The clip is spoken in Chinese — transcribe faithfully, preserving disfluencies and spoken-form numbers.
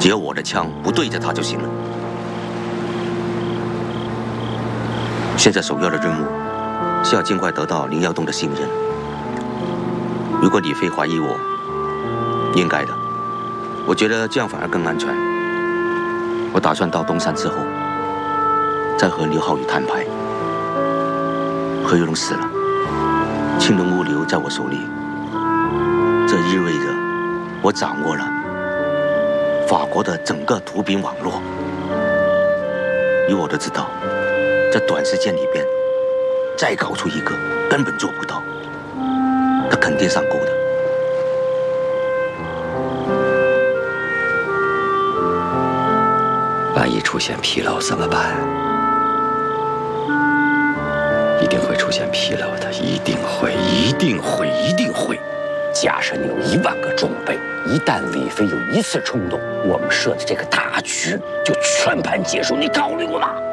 只要我的枪不对着他就行了。现在首要的任务是要尽快得到林耀东的信任。如果李飞怀疑我，应该的，我觉得这样反而更安全。我打算到东山之后，再和刘浩宇摊牌。何玉龙死了，青龙物流在我手里，这意味着我掌握了法国的整个毒品网络。以我的知道，在短时间里边再搞出一个根本做不到，他肯定上钩的。 万一出现纰漏怎么办？一定会出现纰漏的，一定会，一定会，一定会。 假设你有一万个装备，一旦李飞有一次冲动，我们设的这个大局就全盘结束。你考虑过吗？